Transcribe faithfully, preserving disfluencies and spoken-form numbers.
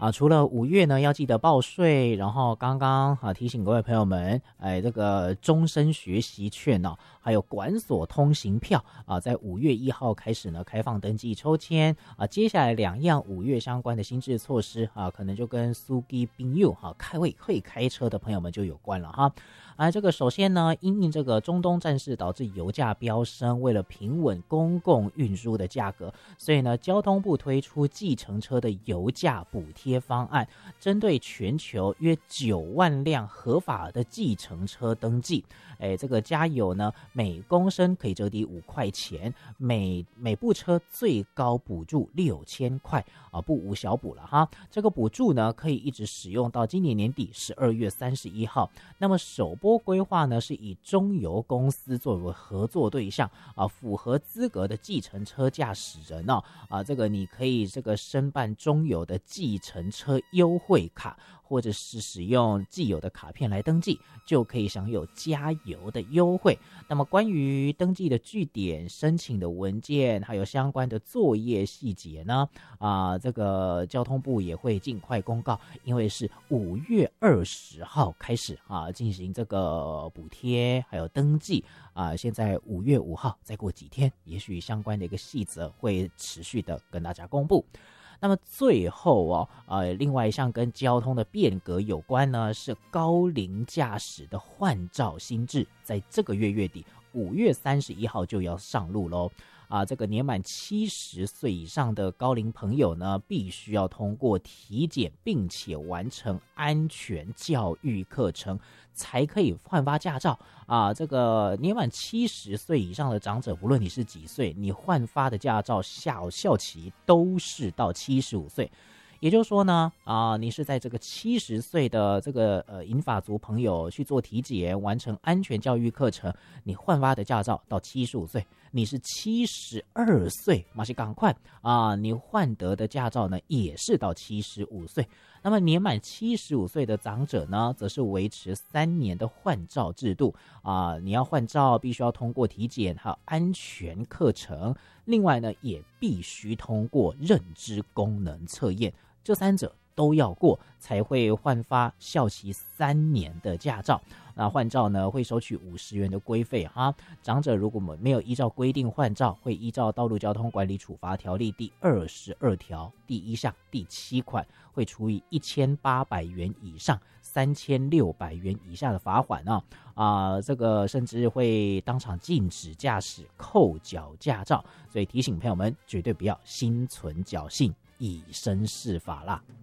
啊，除了五月呢要记得报税，然后刚刚啊提醒各位朋友们，哎，这个终身学习券哦，还有管所通行票啊，在五月一号开始呢开放登记抽签啊。接下来两样五月相关的新制措施啊，可能就跟司机朋友哈开会会开车的朋友们就有关了哈。啊，这个首先呢，因应这个中东战事导致油价飙升，为了平稳公共运输的价格，所以呢，交通部推出计程车的油价补贴方案，针对全球约九万辆合法的计程车登记，哎，这个加油呢，每公升可以折抵五块钱，每每部车最高补助六千块啊，不无小补了哈。这个补助呢，可以一直使用到今年年底十二月三十一号。那么首波规划呢，是以中油公司作为合作对象啊，符合资格的计程车驾驶人哦啊，这个你可以这个申办中油的计程车优惠卡，或者是使用既有的卡片来登记，就可以享有加油的优惠。那么关于登记的据点、申请的文件，还有相关的作业细节呢，啊，这个交通部也会尽快公告，因为是五月二十号开始啊进行这个补贴还有登记啊。现在五月五号，再过几天，也许相关的一个细则会持续的跟大家公布。那么最后哦，呃，另外一项跟交通的变革有关呢，是高龄驾驶的换照新制，在这个月月底，五月三十一号就要上路喽。啊，这个年满七十岁以上的高龄朋友呢，必须要通过体检，并且完成安全教育课程，才可以换发驾照啊。这个年满七十岁以上的长者，不论你是几岁，你换发的驾照效效期都是到七十五岁。也就是说呢，啊，你是在这个七十岁的这个呃银发族朋友去做体检，完成安全教育课程，你换发的驾照到七十五岁。你是七十二岁，马上赶快啊！你换得的驾照呢，也是到七十五岁。那么年满七十五岁的长者呢，则是维持三年的换照制度啊。你要换照，必须要通过体检还有安全课程，另外呢，也必须通过认知功能测验，这三者都要过，才会换发效期三年的驾照。那换照呢，会收取五十元的规费哈。长者如果没有依照规定换照，会依照《道路交通管理处罚条例》第二十二条第一项第七款，会处以一千八百元以上三千六百元以下的罚款啊啊，这个甚至会当场禁止驾驶、扣缴驾照。所以提醒朋友们，绝对不要心存侥幸，以身试法啦。